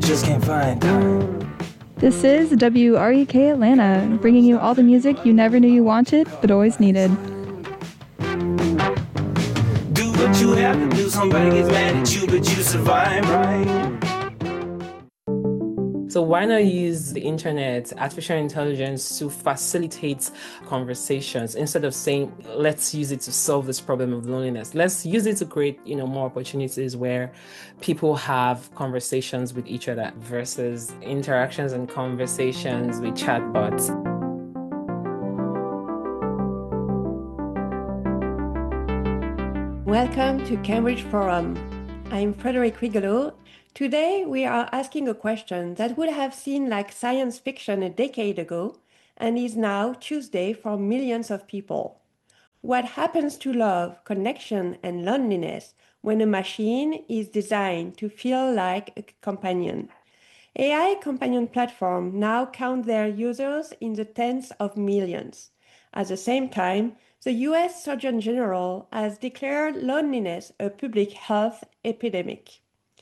just can't find time. This is WREK Atlanta, bringing you all the music you never knew you wanted, but always needed. Do what you have to do, somebody gets mad at you, but you survive, right? So why not use the internet, artificial intelligence to facilitate conversations instead of saying, let's use it to solve this problem of loneliness. Let's use it to create, more opportunities where people have conversations with each other versus interactions and conversations with chatbots. Welcome to Cambridge Forum. I'm Frédérique Rigolo. Today, we are asking a question that would have seemed like science fiction a decade ago and is now Tuesday for millions of people. What happens to love, connection, and loneliness when a machine is designed to feel like a companion? AI companion platforms now count their users in the tens of millions. At the same time, the US Surgeon General has declared loneliness a public health epidemic.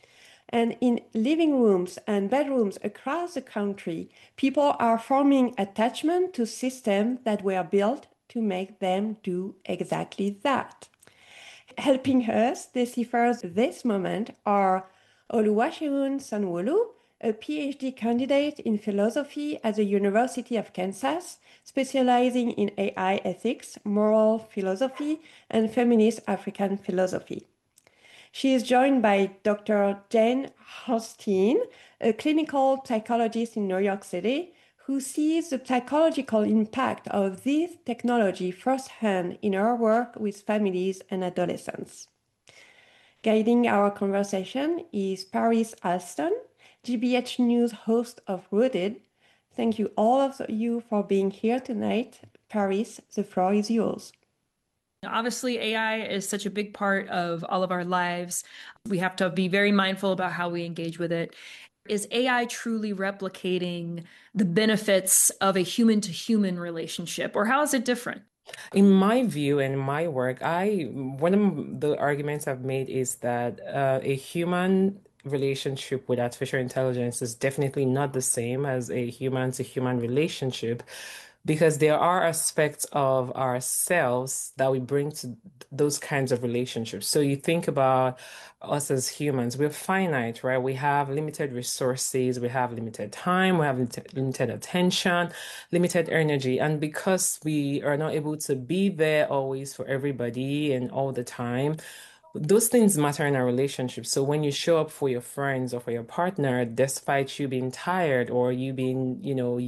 And in living rooms and bedrooms across the country, people are forming attachment to systems that were built to make them do exactly that. Helping us decipher this moment are Oluwaseun Sanwo-Olu, a PhD candidate in philosophy at the University of Kansas, specializing in AI ethics, moral philosophy, and feminist African philosophy. She is joined by Dr. Jane Hostein, a clinical psychologist in New York City, who sees the psychological impact of this technology firsthand in her work with families and adolescents. Guiding our conversation is Paris Alston, GBH News host of Rooted. Thank you all of you for being here tonight. Paris, the floor is yours. Obviously, AI is such a big part of all of our lives. We have to be very mindful about how we engage with it. Is AI truly replicating the benefits of a human-to-human relationship, or how is it different? In my view and my work, one of the arguments I've made is that a human relationship with artificial intelligence is definitely not the same as a human-to-human relationship, because there are aspects of ourselves that we bring to those kinds of relationships. So you think about us as humans, we're finite, right? We have limited resources, we have limited time, we have limited attention, limited energy. And because we are not able to be there always for everybody and all the time, those things matter in a relationship. So when you show up for your friends or for your partner, despite you being tired or you being,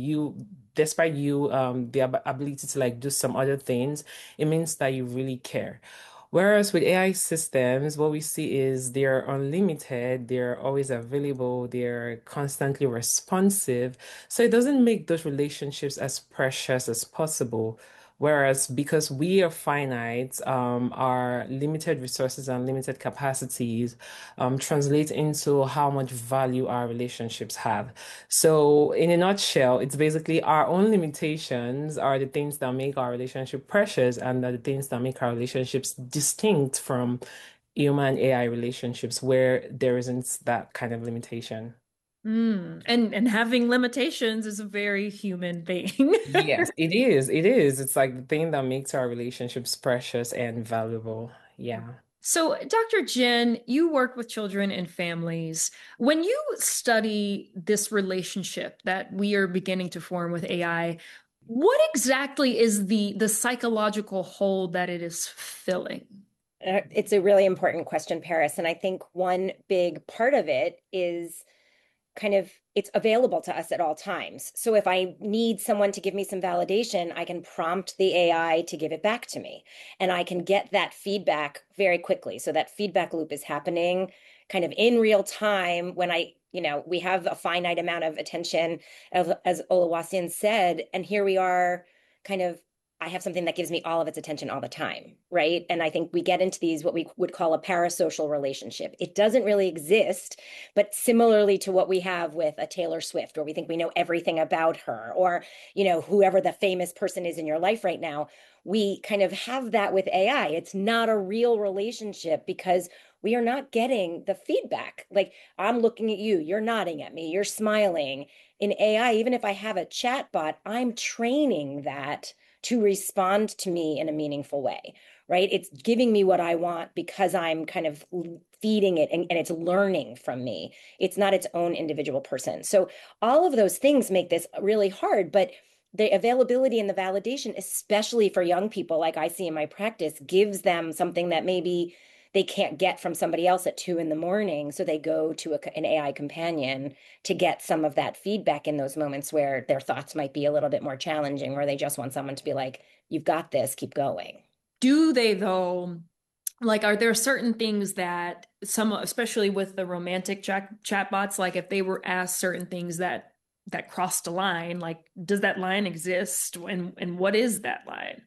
despite you the ability to like do some other things, it means that you really care. Whereas with AI systems, what we see is they're unlimited, they're always available, they're constantly responsive. So it doesn't make those relationships as precious as possible. Whereas because we are finite, our limited resources and limited capacities translate into how much value our relationships have. So in a nutshell, it's basically our own limitations are the things that make our relationship precious and are the things that make our relationships distinct from human AI relationships where there isn't that kind of limitation. And having limitations is a very human thing. Yes, it is. It is. It's like the thing that makes our relationships precious and valuable. Yeah. So, Dr. Jen, you work with children and families. When you study this relationship that we are beginning to form with AI, what exactly is the psychological hole that it is filling? It's a really important question, Paris. And I think one big part of it is it's available to us at all times. So if I need someone to give me some validation, I can prompt the AI to give it back to me. And I can get that feedback very quickly. So that feedback loop is happening kind of in real time when we have a finite amount of attention, as Oluwaseun said, and here we are I have something that gives me all of its attention all the time, right? And I think we get into these, what we would call a parasocial relationship. It doesn't really exist, but similarly to what we have with a Taylor Swift, where we think we know everything about her, or, whoever the famous person is in your life right now, we kind of have that with AI. It's not a real relationship because we are not getting the feedback. Like, I'm looking at you, you're nodding at me, you're smiling. In AI, even if I have a chat bot, I'm training that to respond to me in a meaningful way, right? It's giving me what I want because I'm kind of feeding it, and it's learning from me. It's not its own individual person. So all of those things make this really hard, but the availability and the validation, especially for young people, like I see in my practice, gives them something that maybe they can't get from somebody else at 2 a.m. So they go to an AI companion to get some of that feedback in those moments where their thoughts might be a little bit more challenging, or they just want someone to be like, you've got this, keep going. Do they, though? Like, are there certain things that some, especially with the romantic chatbots, like if they were asked certain things that crossed a line, like does that line exist, and what is that line?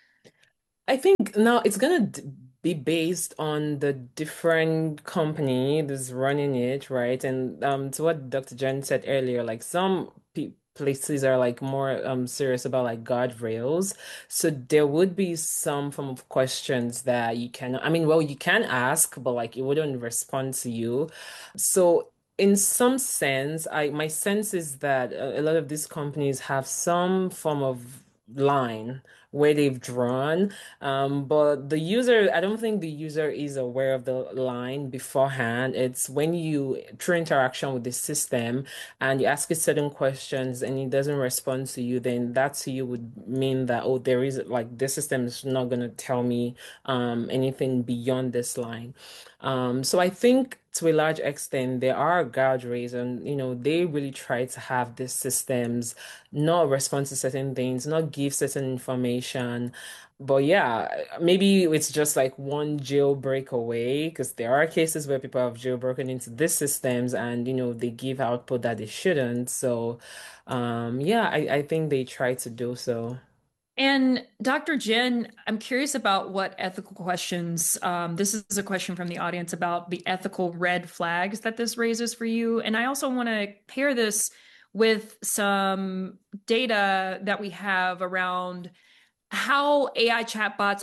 I think now it's gonna be based on the different company that's running it, right? And to what Dr. Jen said earlier, like some pe places are like more serious about like guardrails. So there would be some form of questions that you can, I mean, well, you can ask, but like it wouldn't respond to you. So in some sense, my sense is that a lot of these companies have some form of line where they've drawn, but the user, I don't think the user is aware of the line beforehand. It's when you, through interaction with the system, and you ask it certain questions and it doesn't respond to you, then that to you would mean that, oh, there is like the system is not going to tell me anything beyond this line. So I think to a large extent there are guardrails, and they really try to have these systems not respond to certain things, not give certain information. But yeah, maybe it's just like one jailbreak away, because there are cases where people have jailbroken into these systems and they give output that they shouldn't. So yeah, I think they try to do so. And Dr. Jen, I'm curious about what ethical questions, this is a question from the audience about the ethical red flags that this raises for you. And I also want to pair this with some data that we have around how AI chatbots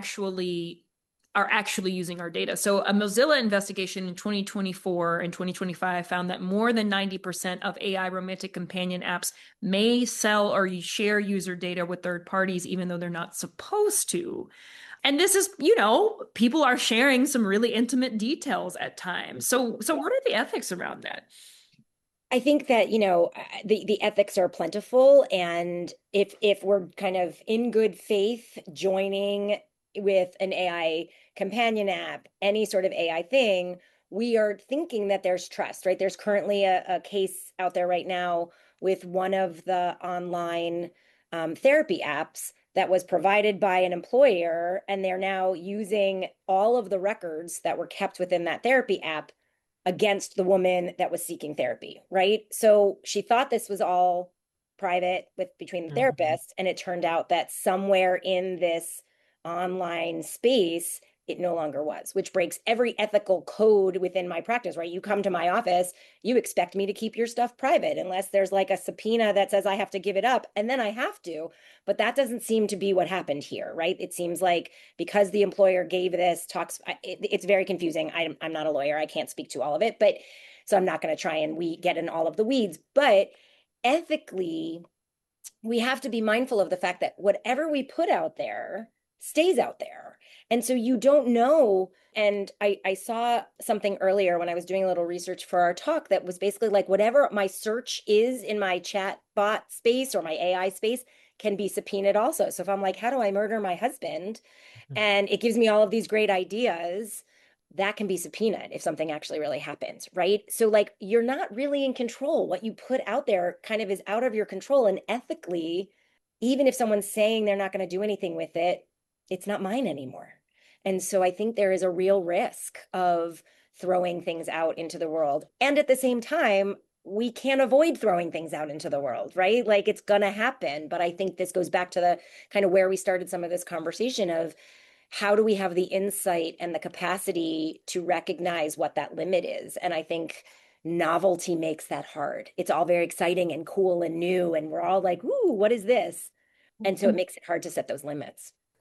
are actually using our data. So a Mozilla investigation in 2024 and 2025 found that more than 90% of AI romantic companion apps may sell or share user data with third parties, even though they're not supposed to. And this is, people are sharing some really intimate details at times. So what are the ethics around that? I think that, the ethics are plentiful. And if we're kind of in good faith joining with an AI companion app, any sort of AI thing, we are thinking that there's trust, right? There's currently a case out there right now with one of the online therapy apps that was provided by an employer, and they're now using all of the records that were kept within that therapy app against the woman that was seeking therapy, right? So she thought this was all private between the therapists, and it turned out that somewhere in this online space, it no longer was, which breaks every ethical code within my practice, right? You come to my office, you expect me to keep your stuff private unless there's like a subpoena that says I have to give it up, and then I have to. But that doesn't seem to be what happened here, right? It seems like because the employer gave this talks, it's very confusing. I'm not a lawyer. I can't speak to all of it, but so I'm not going to try and get in all of the weeds. But ethically, we have to be mindful of the fact that whatever we put out there stays out there. And so you don't know. And I saw something earlier when I was doing a little research for our talk that was basically like whatever my search is in my chat bot space or my AI space can be subpoenaed also. So if I'm like, how do I murder my husband? And it gives me all of these great ideas, that can be subpoenaed if something actually really happens, right? So like you're not really in control. What you put out there kind of is out of your control. And ethically, even if someone's saying they're not going to do anything with it, it's not mine anymore. And so I think there is a real risk of throwing things out into the world. And at the same time, we can't avoid throwing things out into the world, right? Like it's going to happen. But I think this goes back to the kind of where we started some of this conversation of how do we have the insight and the capacity to recognize what that limit is? And I think novelty makes that hard. It's all very exciting and cool and new. And we're all like, ooh, what is this? And so it makes it hard to set those limits.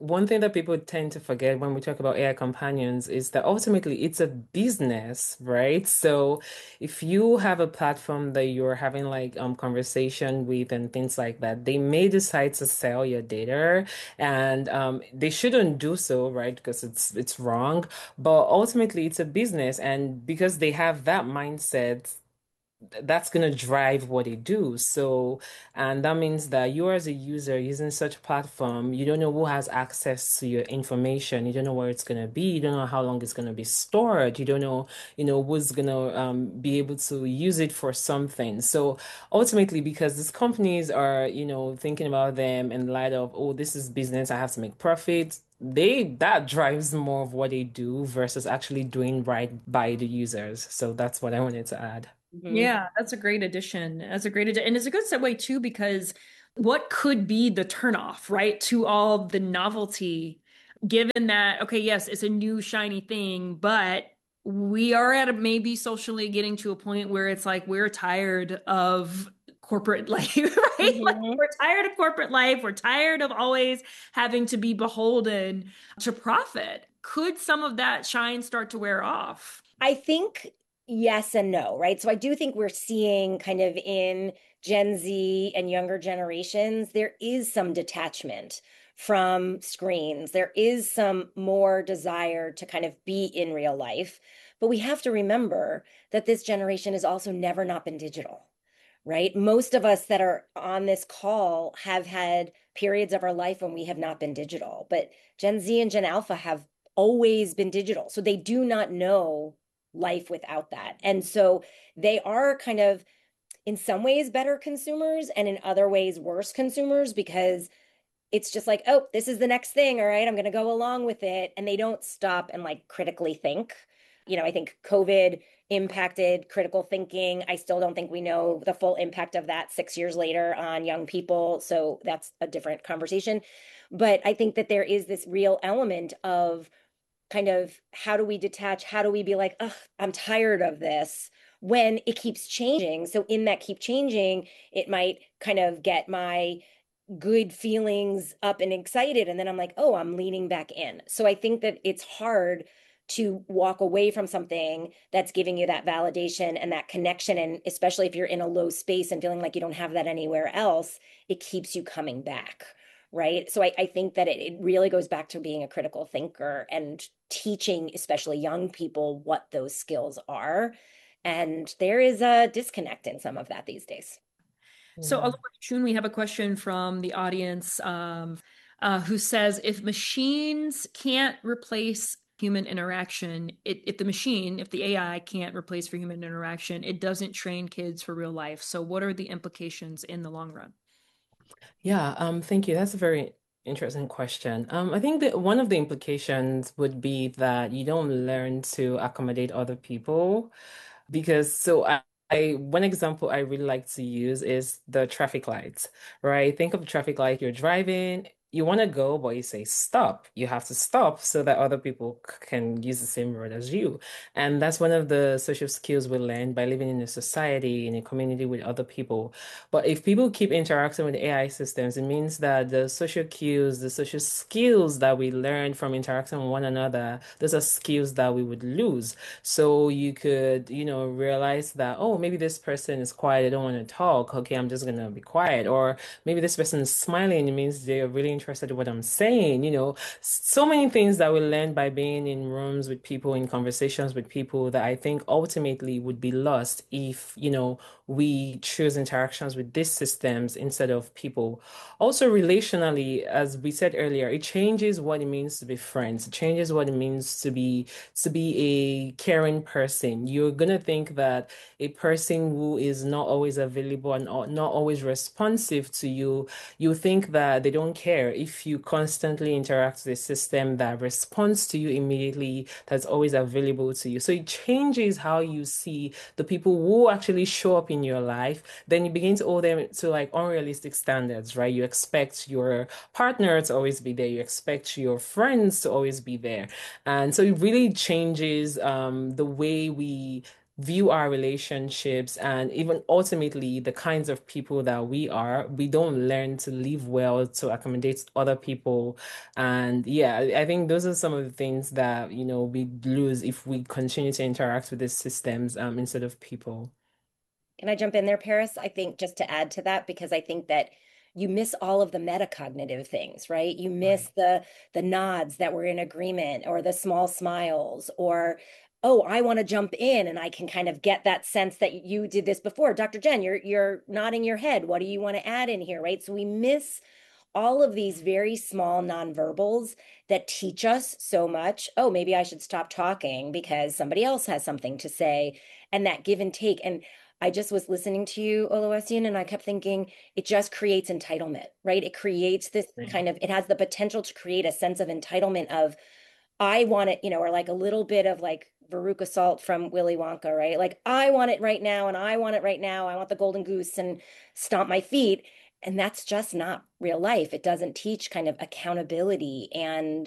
one thing that people tend to forget when we talk about AI companions is that ultimately it's a business, right? So if you have a platform that you're having like conversation with and things like that, they may decide to sell your data, and they shouldn't do so, right? Because it's wrong. But ultimately it's a business, and because they have that mindset, that's going to drive what they do. So, and that means that you as a user using such platform, you don't know who has access to your information. You don't know where it's going to be. You don't know how long it's going to be stored. You don't know, who's going to be able to use it for something. So ultimately, because these companies are, thinking about them in light of, oh, this is business, I have to make profit. That drives more of what they do versus actually doing right by the users. So that's what I wanted to add. Yeah, that's a great addition. That's a great addition. And it's a good segue too, because what could be the turnoff, right, to all the novelty, given that, okay, yes, it's a new shiny thing, but we are at maybe socially getting to a point where it's like we're tired of corporate life, right? Like we're tired of corporate life. We're tired of always having to be beholden to profit. Could some of that shine start to wear off? I think yes and no, right? So I do think we're seeing kind of in Gen Z and younger generations, there is some detachment from screens. There is some more desire to kind of be in real life. But we have to remember that this generation has also never not been digital, right? Most of us that are on this call have had periods of our life when we have not been digital, but Gen Z and Gen Alpha have always been digital. So they do not know life without that. And so they are kind of, in some ways, better consumers and in other ways, worse consumers, because it's just like, oh, this is the next thing. All right, I'm going to go along with it. And they don't stop and like critically think. I think COVID impacted critical thinking. I still don't think we know the full impact of that 6 years later on young people. So that's a different conversation. But I think that there is this real element of kind of how do we detach? How do we be like, oh, I'm tired of this when it keeps changing? So in that keep changing, it might kind of get my good feelings up and excited. And then I'm like, oh, I'm leaning back in. So I think that it's hard to walk away from something that's giving you that validation and that connection. And especially if you're in a low space and feeling like you don't have that anywhere else, it keeps you coming back. Right. So I think that it really goes back to being a critical thinker and teaching, especially young people, what those skills are. And there is a disconnect in some of that these days. So, Shun, we have a question from the audience who says, if machines can't replace human interaction, if the AI can't replace for human interaction, it doesn't train kids for real life. So what are the implications in the long run? Yeah, thank you. That's a very interesting question. I think that one of the implications would be that you don't learn to accommodate other people because one example I really like to use is the traffic lights, right? Think of the traffic light, you're driving, you want to go, but you say stop. You have to stop so that other people can use the same road as you. And that's one of the social skills we learn by living in a society, in a community with other people. But if people keep interacting with AI systems, it means that the social cues, the social skills that we learn from interacting with one another, those are skills that we would lose. So you could, realize that, oh, maybe this person is quiet, they don't want to talk. Okay, I'm just gonna be quiet. Or maybe this person is smiling, it means they're really interested in what I'm saying. So many things that we learn by being in rooms with people, in conversations with people that I think ultimately would be lost if, we choose interactions with these systems instead of people. Also, relationally, as we said earlier, it changes what it means to be friends. It changes what it means to be a caring person. You're gonna think that a person who is not always available and not always responsive to you, you think that they don't care if you constantly interact with a system that responds to you immediately, that's always available to you. So it changes how you see the people who actually show up in your life. Then you begin to hold them to like unrealistic standards, right? You expect your partner to always be there. You expect your friends to always be there. And so it really changes the way we view our relationships and even ultimately the kinds of people that we are, we don't learn to live well to accommodate other people. And yeah, I think those are some of the things that, we lose if we continue to interact with these systems instead of people. Can I jump in there, Paris? I think just to add to that, because I think that you miss all of the metacognitive things, right? You miss the nods that were in agreement, or the small smiles, or oh, I want to jump in, and I can kind of get that sense that you did this before. Dr. Jen, you're nodding your head. What do you want to add in here, right? So we miss all of these very small nonverbals that teach us so much. Oh, maybe I should stop talking because somebody else has something to say, and that give and take. And I just was listening to you, Oluwaseun, and I kept thinking it just creates entitlement, right? It creates this kind of, it has the potential to create a sense of entitlement of, I want it, or like a little bit of like Veruca Salt from Willy Wonka, right? Like, I want it right now, and I want it right now. I want the golden goose and stomp my feet. And that's just not real life. It doesn't teach kind of accountability, and,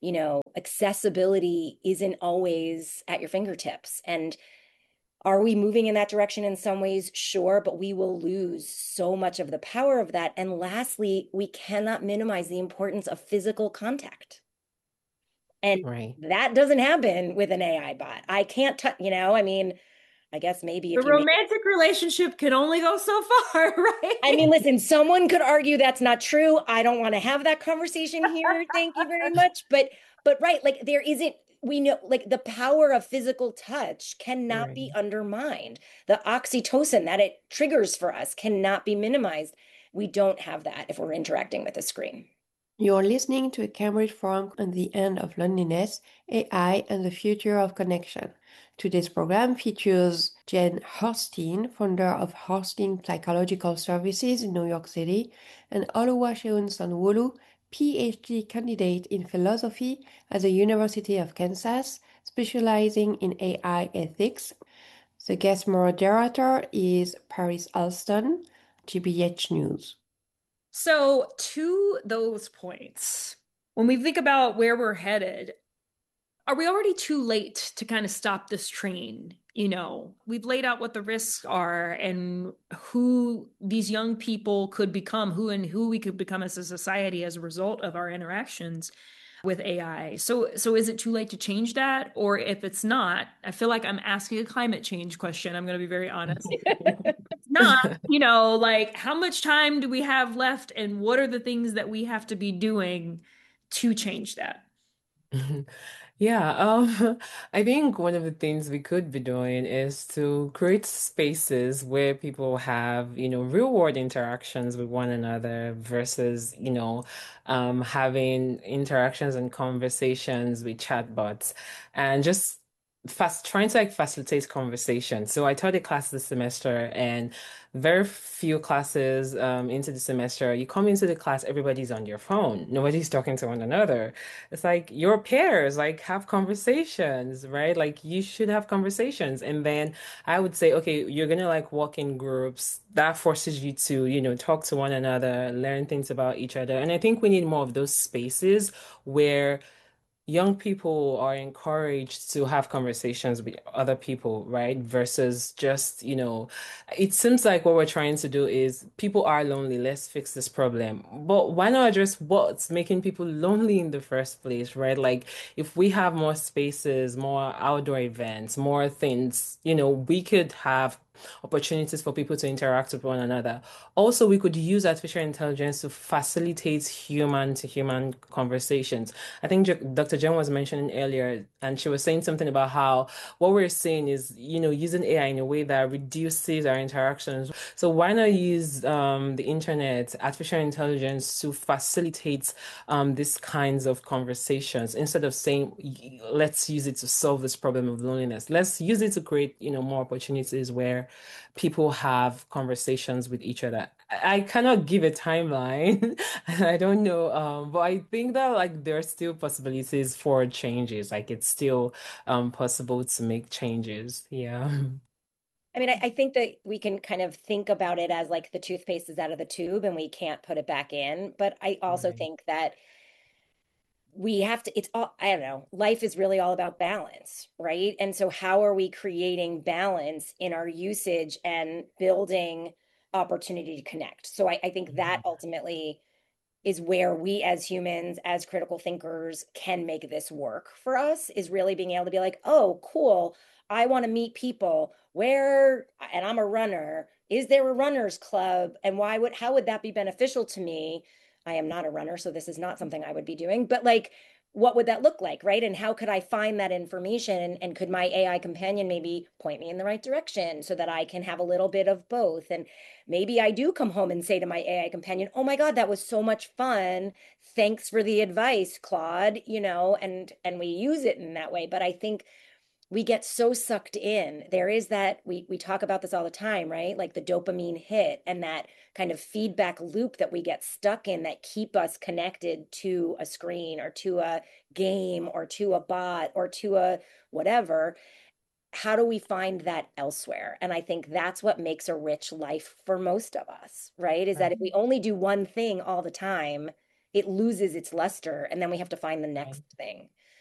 accessibility isn't always at your fingertips. And are we moving in that direction in some ways? Sure, but we will lose so much of the power of that. And lastly, we cannot minimize the importance of physical contact. And Right. that doesn't happen with an AI bot. I can't touch, I mean, I guess maybe if The you romantic relationship can only go so far, right? I mean, listen, someone could argue that's not true. I don't want to have that conversation here. Thank you very much. But right, like there isn't, we know, like the power of physical touch cannot be Right. undermined. The oxytocin that it triggers for us cannot be minimized. We don't have that if we're interacting with a screen. You're listening to a Cambridge Forum on the End of Loneliness, AI, and the Future of Connection. Today's program features Jen Horstein, founder of Horstein Psychological Services in New York City, and Oluwaseun Sanwo-Olu, PhD candidate in philosophy at the University of Kansas, specializing in AI ethics. The guest moderator is Paris Alston, GBH News. So, to those points, when we think about where we're headed, are we already too late to kind of stop this train? We've laid out what the risks are and who these young people could become, who we could become as a society as a result of our interactions with AI. So is it too late to change that? Or if it's not, I feel like I'm asking a climate change question. I'm going to be very honest. It's not, like how much time do we have left, and what are the things that we have to be doing to change that? Yeah, I think one of the things we could be doing is to create spaces where people have, real world interactions with one another versus, having interactions and conversations with chatbots, and just trying to like facilitate conversation. So I taught a class this semester, and very few classes into the semester, you come into the class, everybody's on your phone. Nobody's talking to one another. It's like your peers, like have conversations, right? Like you should have conversations. And then I would say, okay, you're gonna like walk in groups. That forces you to, talk to one another, learn things about each other. And I think we need more of those spaces where young people are encouraged to have conversations with other people, right? Versus just, it seems like what we're trying to do is people are lonely, let's fix this problem. But why not address what's making people lonely in the first place, right? Like if we have more spaces, more outdoor events, more things, we could have opportunities for people to interact with one another. Also, we could use artificial intelligence to facilitate human to human conversations. I think Dr. Jen was mentioning earlier, and she was saying something about how what we're saying is, using AI in a way that reduces our interactions. So why not use the internet, artificial intelligence to facilitate these kinds of conversations instead of saying, let's use it to solve this problem of loneliness. Let's use it to create, more opportunities where people have conversations with each other. I cannot give a timeline. I don't know, but I think that like there are still possibilities for changes. Like it's still possible to make changes. Yeah. I mean, I think that we can kind of think about it as like the toothpaste is out of the tube and we can't put it back in. But I also Right. think that we have to, it's all, I don't know, life is really all about balance, right? And so how are we creating balance in our usage and building opportunity to connect? So I think that ultimately is where we as humans, as critical thinkers, can make this work for us, is really being able to be like, oh, cool, I want to meet people where, and I'm a runner. Is there a runners club? And how would that be beneficial to me? I am not a runner, so this is not something I would be doing, but like, what would that look like, right? And how could I find that information? And could my AI companion maybe point me in the right direction so that I can have a little bit of both? And maybe I do come home and say to my AI companion, oh my God, that was so much fun. Thanks for the advice, Claude, and we use it in that way. But I think we get so sucked in. There is that, we talk about this all the time, right? Like the dopamine hit and that kind of feedback loop that we get stuck in that keep us connected to a screen or to a game or to a bot or to a whatever. How do we find that elsewhere? And I think that's what makes a rich life for most of us, right? Is that if we only do one thing all the time, it loses its luster and then we have to find the next thing.